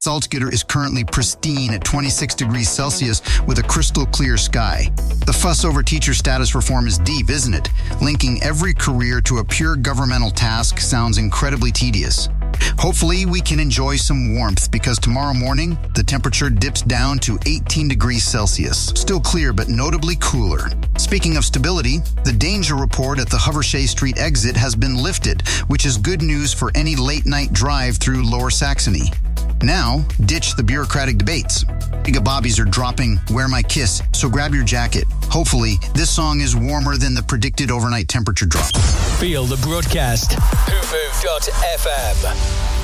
Salzgitter is currently pristine at 26 degrees Celsius with a crystal clear sky. The fuss over teacher status reform is deep, isn't it? Linking every career to a pure governmental task sounds incredibly tedious. Hopefully, we can enjoy some warmth because tomorrow morning, the temperature dips down to 18 degrees Celsius. Still clear, but notably cooler. Speaking of stability, the danger report at the Hovershey Street exit has been lifted, which is good news for any late-night drive through Lower Saxony. Now, ditch the bureaucratic debates. Big Bobbies are dropping Wear My Kiss, so grab your jacket. Hopefully, this song is warmer than the predicted overnight temperature drop. Feel the broadcast. Hoopoo.fm.